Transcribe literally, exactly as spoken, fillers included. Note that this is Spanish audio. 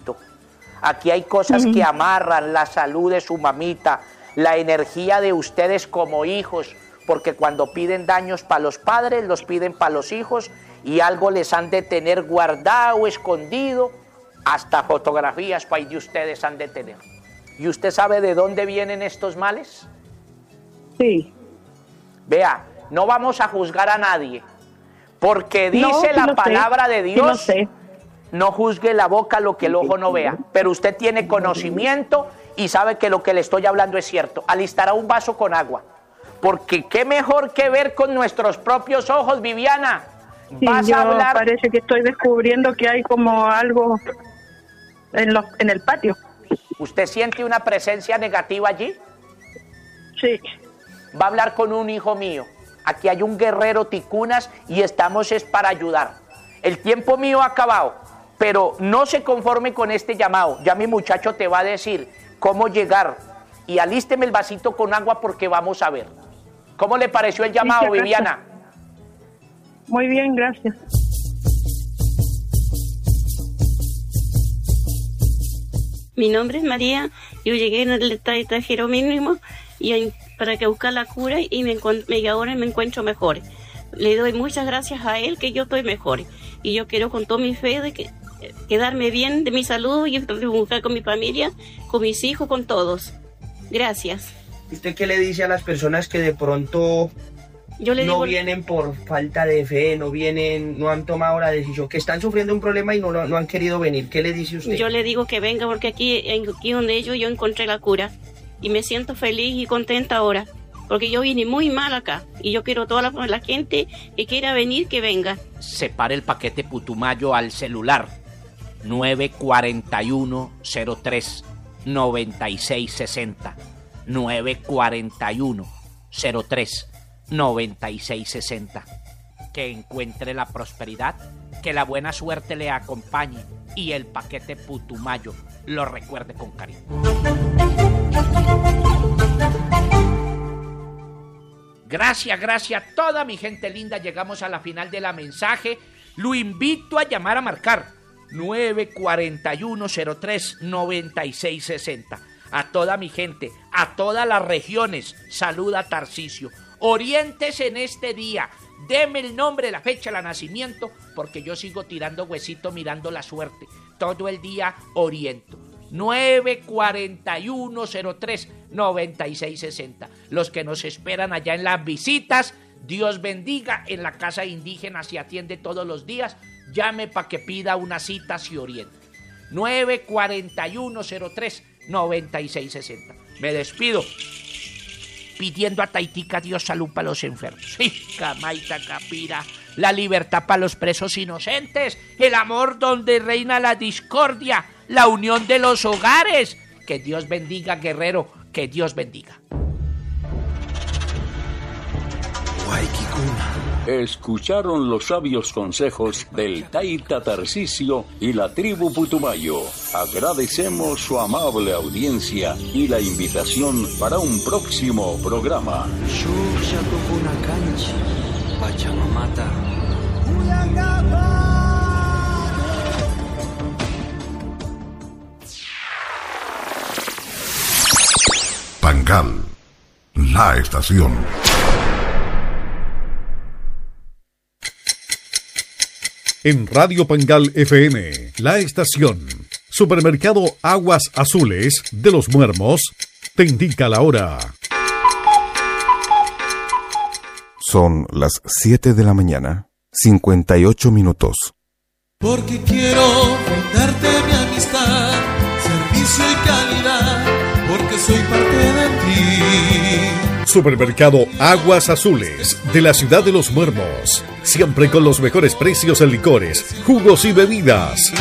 hijito. Aquí hay cosas que amarran la salud de su mamita, la energía de ustedes como hijos, porque cuando piden daños para los padres, los piden para los hijos, y algo les han de tener guardado, escondido, hasta fotografías para ahí de ustedes han de tener. ¿Y usted sabe de dónde vienen estos males? Sí. Vea, no vamos a juzgar a nadie, porque dice no, sí la palabra sé. de Dios, sí sé. No juzgue la boca lo que el ojo no vea, pero usted tiene conocimiento y sabe que lo que le estoy hablando es cierto. Alistará un vaso con agua, porque qué mejor que ver con nuestros propios ojos, Viviana. Sí, Vas yo a hablar... parece que estoy descubriendo que hay como algo en, los, en el patio. ¿Usted siente una presencia negativa allí? Sí. Va a hablar con un hijo mío. Aquí hay un guerrero ticunas y estamos es para ayudar. El tiempo mío ha acabado, pero no se conforme con este llamado. Ya mi muchacho te va a decir cómo llegar y alísteme el vasito con agua porque vamos a ver. ¿Cómo le pareció el llamado, sí, Viviana? Muy bien, gracias. Mi nombre es María, yo llegué en el extranjero mínimo y para que buscar la cura y, me, y ahora me encuentro mejor. Le doy muchas gracias a él que yo estoy mejor y yo quiero con toda mi fe de que, quedarme bien de mi salud y buscar con mi familia, con mis hijos, con todos. Gracias. ¿Usted qué le dice a las personas que de pronto yo le no digo, vienen por falta de fe, no vienen, no han tomado la decisión, que están sufriendo un problema y no, no han querido venir? ¿Qué le dice usted? Yo le digo que venga porque aquí, aquí donde ellos yo encontré la cura y me siento feliz y contenta ahora. Porque yo vine muy mal acá y yo quiero toda la, la gente que quiera venir, que venga. Separe el paquete Putumayo al celular nueve cuatro uno cero tres nueve seis seis cero, nueve cuatro uno cero tres nueve seis seis cero. Que encuentre la prosperidad, que la buena suerte le acompañe y el paquete Putumayo lo recuerde con cariño. Gracias, gracias a toda mi gente linda. Llegamos a la final de la mensaje. Lo invito a llamar a marcar nueve cuatro uno cero tres nueve seis seis cero. A toda mi gente, a todas las regiones, saluda Tarcisio. Oriéntese en este día. Deme el nombre, la fecha, el nacimiento, porque yo sigo tirando huesito mirando la suerte. Todo el día oriento. nueve cuatro uno cero tres nueve seis seis cero. Los que nos esperan allá en las visitas, Dios bendiga. En la casa indígena se atiende todos los días. Llame para que pida una cita, se oriente. nueve cuatro uno cero tres nueve seis seis cero. Me despido pidiendo a Taitica Dios salud para los enfermos. Sí, Camaita Capira, la libertad para los presos inocentes, el amor donde reina la discordia, la unión de los hogares. Que Dios bendiga, guerrero, que Dios bendiga. Escucharon los sabios consejos del Taita Tarcisio y la tribu Putumayo. Agradecemos su amable audiencia y la invitación para un próximo programa. Pangal, la estación. En Radio Pangal F M, la estación. Supermercado Aguas Azules de Los Muermos te indica la hora. Son las siete de la mañana, cincuenta y ocho minutos. Porque quiero brindarte mi amistad, servicio y calidad, porque soy parte de ti. Supermercado Aguas Azules de la ciudad de Los Muermos. Siempre con los mejores precios en licores, jugos y bebidas.